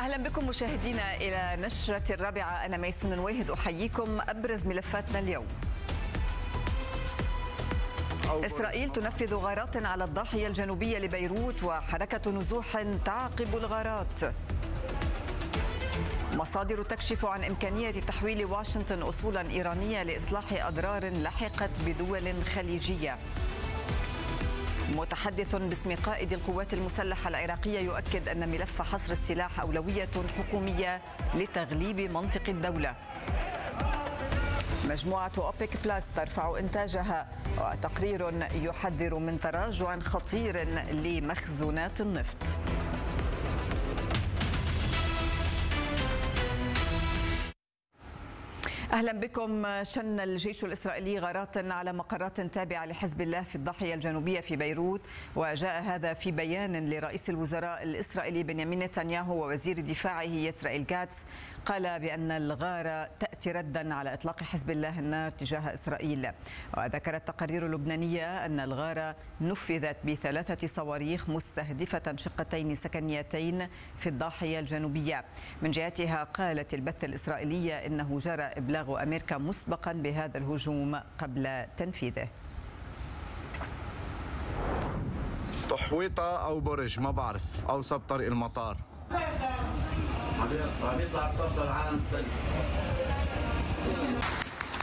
أهلا بكم مشاهدينا إلى نشرة الرابعة. أنا ميسون نويهد أحييكم. أبرز ملفاتنا اليوم: إسرائيل تنفذ غارات على الضاحية الجنوبية لبيروت وحركة نزوح تعقب الغارات. مصادر تكشف عن إمكانية تحويل واشنطن أصولا إيرانية لإصلاح أضرار لحقت بدول خليجية. متحدث باسم قائد القوات المسلحة العراقية يؤكد أن ملف حصر السلاح أولوية حكومية لتغليب منطق الدولة. مجموعة أوبك بلاس ترفع إنتاجها، وتقرير يحذر من تراجع خطير لمخزونات النفط. أهلا بكم. شن الجيش الإسرائيلي غارات على مقرات تابعة لحزب الله في الضاحية الجنوبية في بيروت، وجاء هذا في بيان لرئيس الوزراء الإسرائيلي بنيامين نتنياهو ووزير دفاعه إسرائيل كاتس. قال بأن الغارة تأتي ردا على إطلاق حزب الله النار تجاه إسرائيل. وذكرت التقارير اللبنانية أن الغارة نفذت ب3 صواريخ مستهدفة شقتين سكنيتين في الضاحية الجنوبية. من جهتها قالت البث الإسرائيلية إنه جرى إبلاغ أمريكا مسبقا بهذا الهجوم قبل تنفيذه. تحويطة أو برج ما بعرف، أوصى بطريق المطار.